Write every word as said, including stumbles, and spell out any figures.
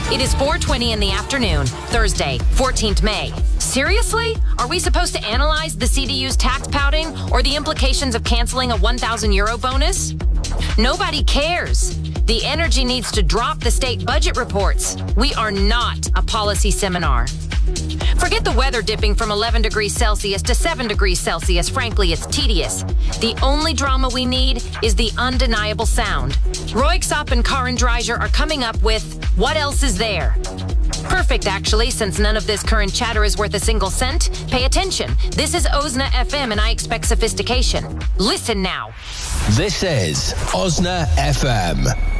It is four twenty in the afternoon, Thursday, fourteenth of May. Seriously? Are we supposed to analyze the C D U's tax pouting or the implications of canceling a one thousand euro bonus? Nobody cares. The energy needs to drop the state budget reports. We are not a policy seminar. Forget the weather dipping from eleven degrees Celsius to seven degrees Celsius. Frankly, it's tedious. The only drama we need is the undeniable sound. Royksop and Karin Dreiser are coming up with What Else Is There? Perfect, actually, since none of this current chatter is worth a single cent. Pay attention. This is Osna F M, and I expect sophistication. Listen now. This is Osna F M.